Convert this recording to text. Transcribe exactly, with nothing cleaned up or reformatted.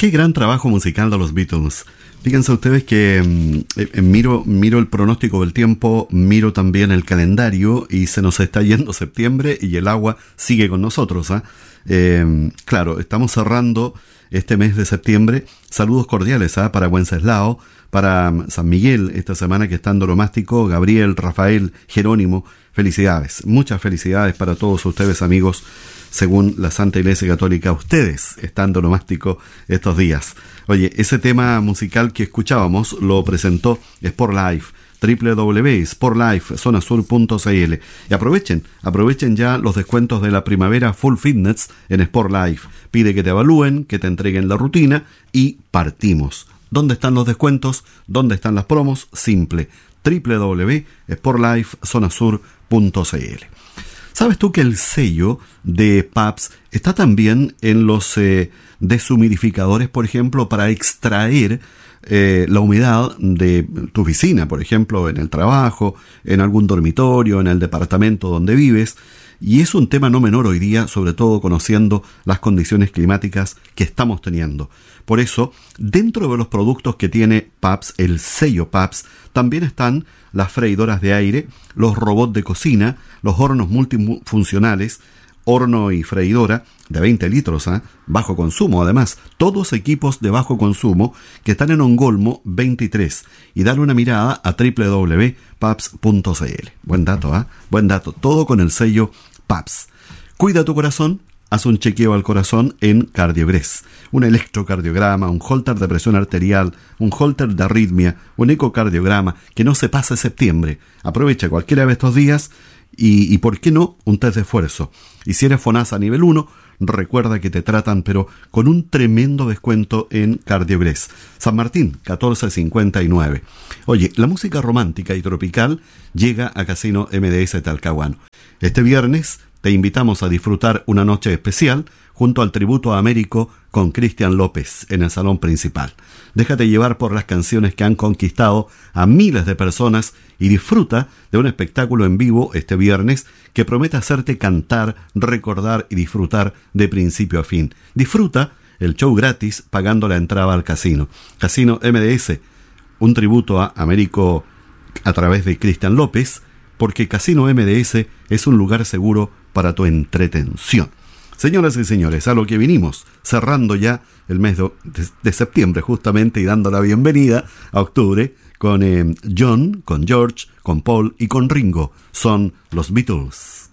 Qué gran trabajo musical de los Beatles. Fíjense ustedes que eh, miro, miro el pronóstico del tiempo, miro también el calendario y se nos está yendo septiembre y el agua sigue con nosotros. ¿eh? Eh, claro, estamos cerrando este mes de septiembre. Saludos cordiales ¿eh? para Wenceslao, para San Miguel, esta semana que está en Doromástico, Gabriel, Rafael, Jerónimo. Felicidades, muchas felicidades para todos ustedes, amigos. Según la Santa Iglesia Católica, ustedes están doromástico estos días. Oye, ese tema musical que escuchábamos lo presentó Sport Life, doble u doble u doble u punto sport life zona sur punto c l. Y aprovechen, aprovechen ya los descuentos de la primavera Full Fitness en Sport Life. Pide que te evalúen, que te entreguen la rutina y partimos. ¿Dónde están los descuentos? ¿Dónde están las promos? Simple, doble u doble u doble u punto sport life zona sur punto c l. ¿Sabes tú que el sello de Pabst está también en los eh, deshumidificadores, por ejemplo, para extraer eh, la humedad de tu oficina, por ejemplo, en el trabajo, en algún dormitorio, en el departamento donde vives? Y es un tema no menor hoy día, sobre todo conociendo las condiciones climáticas que estamos teniendo. Por eso, dentro de los productos que tiene Pabst, el sello Pabst, también están las freidoras de aire, los robots de cocina, los hornos multifuncionales, horno y freidora de veinte litros, ¿eh? bajo consumo además, todos equipos de bajo consumo que están en Ongolmo veintitrés. Y dale una mirada a doble u doble u doble u punto pabst punto c l. Buen dato, ¿eh? Buen dato, todo con el sello Pabst. Cuida tu corazón. Haz un chequeo al corazón en Cardiogrés. Un electrocardiograma, un holter de presión arterial, un holter de arritmia, un ecocardiograma, que no se pase septiembre. Aprovecha cualquiera de estos días y, y ¿por qué no? Un test de esfuerzo. Y si eres FONASA nivel uno, recuerda que te tratan pero con un tremendo descuento en Cardiogrés. San Martín, catorce cincuenta y nueve. Oye, la música romántica y tropical llega a Casino M D S Talcahuano. Este viernes te invitamos a disfrutar una noche especial junto al tributo a Américo con Cristian López en el salón principal. Déjate llevar por las canciones que han conquistado a miles de personas y disfruta de un espectáculo en vivo este viernes que promete hacerte cantar, recordar y disfrutar de principio a fin. Disfruta el show gratis pagando la entrada al casino. Casino M D S, un tributo a Américo a través de Cristian López, porque Casino M D S es un lugar seguro para tu entretención. Señoras y señores, a lo que vinimos, cerrando ya el mes de, de, de septiembre justamente y dando la bienvenida a octubre con eh, John, con George, con Paul y con Ringo. Son los Beatles.